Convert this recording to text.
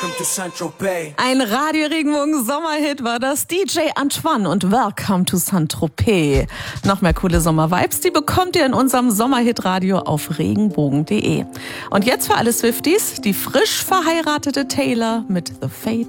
Welcome to Saint-Tropez. Ein Radio-Regenbogen-Sommerhit war das. DJ Antoine und Welcome to Saint-Tropez. Noch mehr coole Sommer-Vibes, die bekommt ihr in unserem Sommerhit-Radio auf regenbogen.de. Und jetzt für alle Swifties, die frisch verheiratete Taylor mit The Fate